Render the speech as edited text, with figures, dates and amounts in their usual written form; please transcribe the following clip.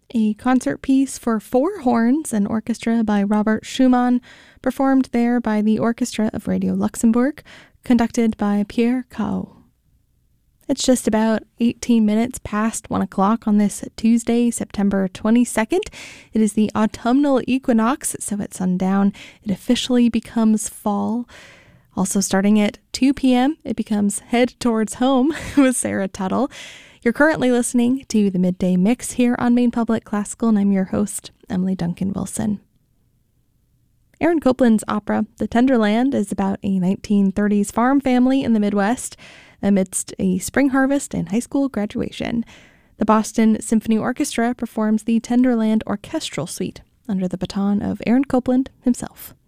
a concert piece for 4 horns and orchestra by Robert Schumann, performed there by the Orchestra of Radio Luxembourg, conducted by Pierre Cao. It's just about 18 minutes past 1 o'clock on this Tuesday, September 22nd. It is the autumnal equinox, so at sundown, it officially becomes fall. Also starting at 2 p.m., it becomes Head Towards Home with Sarah Tuttle. You're currently listening to the Midday Mix here on Maine Public Classical, and I'm your host, Emily Duncan Wilson. Aaron Copland's opera, The Tender Land, is about a 1930s farm family in the Midwest amidst a spring harvest and high school graduation. The Boston Symphony Orchestra performs the Tender Land Orchestral Suite under the baton of Aaron Copland himself.